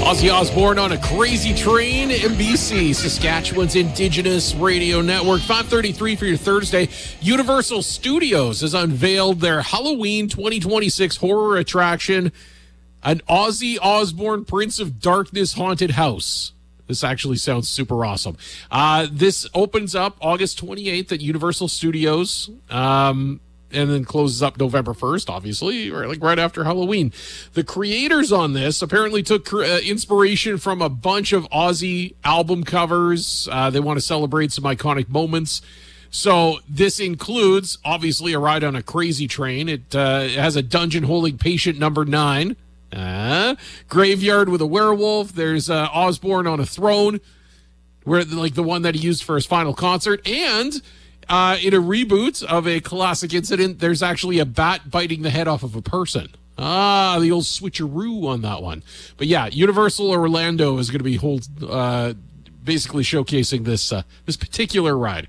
Ozzy Osbourne on a crazy train. MBC, Saskatchewan's Indigenous Radio Network. 5:33 for your Thursday. Universal Studios has unveiled their Halloween 2026 horror attraction, an Ozzy Osbourne Prince of Darkness haunted house. This actually sounds super awesome. This opens up August 28th at Universal Studios. And then closes up November 1st, obviously, or like right after Halloween. The creators on this apparently took inspiration from a bunch of Ozzy album covers. They want to celebrate some iconic moments. So this includes, obviously, a ride on a crazy train. It has a dungeon holding patient number 9. Graveyard with a werewolf. There's Osbourne on a throne, where like the one that he used for his final concert. And in a reboot of a classic incident, there's actually a bat biting the head off of a person. The old switcheroo on that one. But yeah, Universal Orlando is going to be basically showcasing this this particular ride.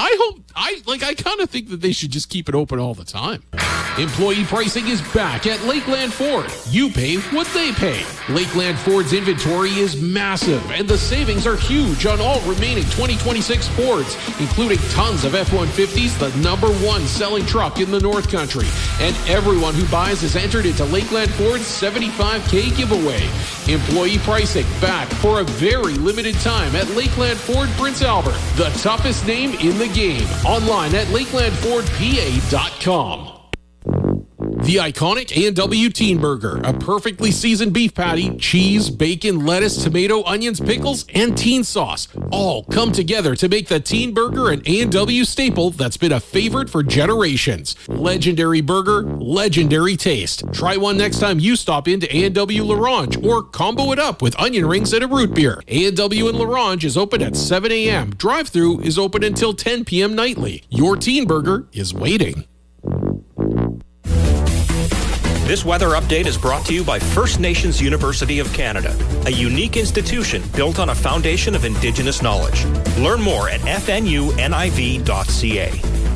I kind of think that they should just keep it open all the time. Employee pricing is back at Lakeland Ford. You pay what they pay. Lakeland Ford's inventory is massive, and the savings are huge on all remaining 2026 Fords, including tons of F-150s, the #1 selling truck in the North Country. And everyone who buys is entered into Lakeland Ford's $75K giveaway. Employee pricing back for a very limited time at Lakeland Ford Prince Albert, the toughest name in the game. Online at lakelandfordpa.com. The iconic A&W Teen Burger, a perfectly seasoned beef patty, cheese, bacon, lettuce, tomato, onions, pickles, and teen sauce all come together to make the Teen Burger an A&W staple that's been a favorite for generations. Legendary burger, legendary taste. Try one next time you stop into A&W Larange or combo it up with onion rings and a root beer. A&W in Larange is open at 7 a.m. Drive-thru is open until 10 p.m. nightly. Your Teen Burger is waiting. This weather update is brought to you by First Nations University of Canada, a unique institution built on a foundation of Indigenous knowledge. Learn more at fnuniv.ca.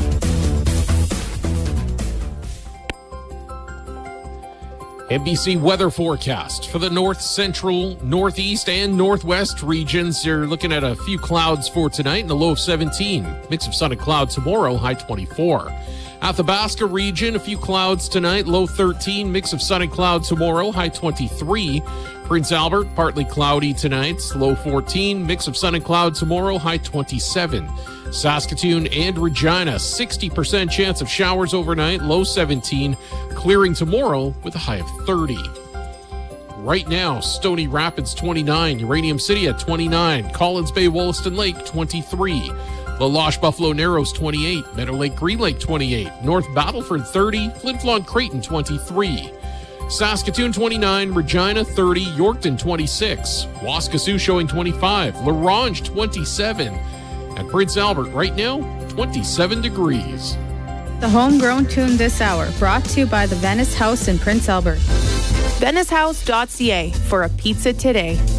NBC weather forecast for the north, central, northeast, and northwest regions. You're looking at a few clouds for tonight and a low of 17. Mix of sun and cloud tomorrow, high 24. Athabasca region, a few clouds tonight, low 13. Mix of sun and cloud tomorrow, high 23. Prince Albert, partly cloudy tonight, low 14. Mix of sun and cloud tomorrow, high 27. Saskatoon and Regina, 60% chance of showers overnight, low 17. Clearing tomorrow with a high of 30. Right now, Stony Rapids 29, Uranium City at 29, Collins Bay, Wollaston Lake 23. La Loche, Buffalo Narrows 28, Meadow Lake, Green Lake 28, North Battleford 30, Flin Flon, Creighton 23, Saskatoon 29, Regina 30, Yorkton 26, Waskesiu showing 25, Larange 27, and Prince Albert right now 27 degrees. The homegrown tune this hour brought to you by the Venice House in Prince Albert. VeniceHouse.ca for a pizza today.